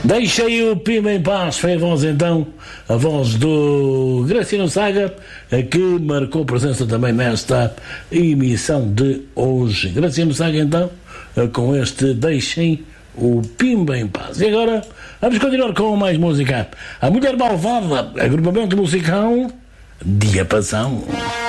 Deixei o Pima em paz, foi a voz então, a voz do Graciano Saga, que marcou presença também nesta emissão de hoje. Graciano Saga então, com este Deixem o Pimba em paz. E agora vamos continuar com mais música. A Mulher Malvada, agrupamento musical Diapasão.